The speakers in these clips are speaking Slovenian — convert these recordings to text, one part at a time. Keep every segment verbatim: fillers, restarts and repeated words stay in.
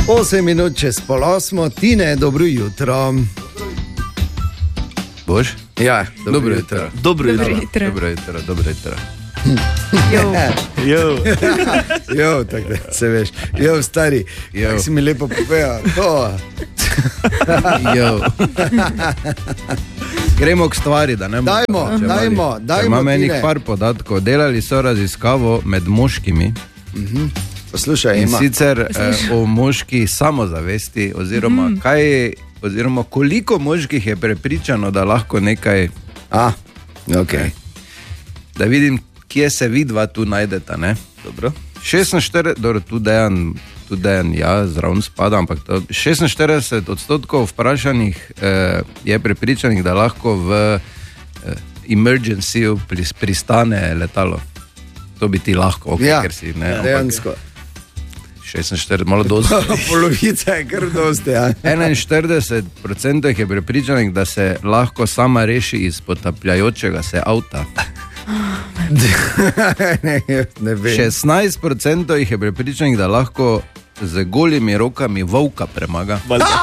osem minut čez pol osmo, Tine, dobro jutro. Boš? Ja, dobro, dobro jutro. jutro. Dobro jutro. Dobro jutro, dobro jutro. Jo. Jo. Jo, tako da se veš. Jo, stari, Jo. kako si mi lepo povedal. To. Jo. Gremo k stvari, da ne bomo. Dajmo, zavlačevali. dajmo, Ker dajmo, imam enih Tine. par podatkov. Delali so raziskavo med moškimi Poslušaj, in ima. sicer eh, o moški samozavesti oziroma kaj, oziroma koliko moških je prepričano, da lahko nekaj, A, ok. da vidim, kje se vidva tu najdeta, ne? Dobro. šestinštirideset, dobro, tu dejan, tu dejan, ja, zraven spada, ampak to, šestinštirideset odstotkov vprašanih eh, je prepričanih, da lahko v eh, emergency pris, pristane letalo. To bi ti lahko, okay, Ja, ker si ne. ampak dejansko. šestinštirideset, malo dosti. Polovica je kar dosti, ja. enainštirideset procentov jih je prepričanih, da se lahko sama reši iz potapljajočega se avta. ne, ne vem. šestnajst procentov jih je prepričanih, da lahko z golimi rokami volka premaga.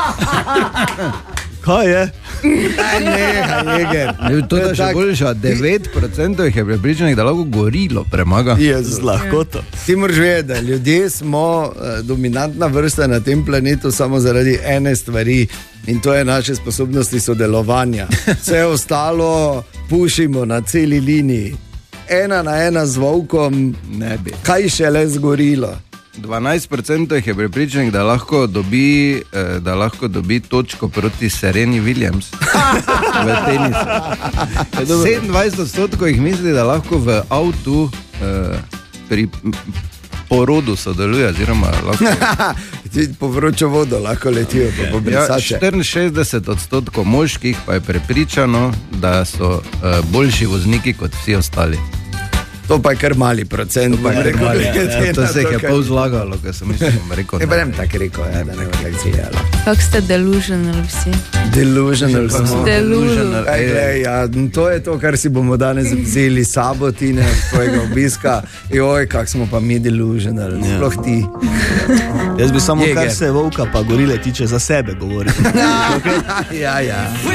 Kaj je? Aj, nehaj, Jeger. Ne, to je še tak- boljša. devet procentov jih je prepričanih, da lahko gorilo premaga. Jezus. Z lahkoto. Ti moraš vedeti, da ljudje smo uh, dominantna vrsta na tem planetu samo zaradi ene stvari in to je naše sposobnosti sodelovanja. Vse ostalo pušimo na celi liniji. Ena na ena z volkom, Ne bi. kaj še le zgorilo. dvanajst procentov jih je prepričanih, da lahko dobi, eh, da lahko dobi točko proti Sereni Williams v tenisu. sedemindvajset odstotkov jih misli, da lahko v avtu eh, pri m, porodu sodeluje, oziroma lahko. Ti po vročo vodo lahko letijo, pa po Ja, brisače. štiriinšestdeset odstotkov moških pa je prepričano, da so eh, boljši vozniki kot vsi ostali. To pa je kar mali procent. Pa je bom rekel, rekel, glede ja, to na se jih je kar- pol zlagalo, ker sem mislil, da bom rekel. Ne, pa ne bom tako rekel, ja, da ne bo tako ciljalo. Kako ste delusional vsi? Delusional smo. Delusional. Ej, glej, ja, to je to, kar si bomo danes vzeli s sabo, Tine, svojega obiska. Joj, kak smo pa mi delusional, sploh ti. Jaz bi samo, Jeger. kar se volka pa gorile tiče, za sebe govoril. Ja, ja.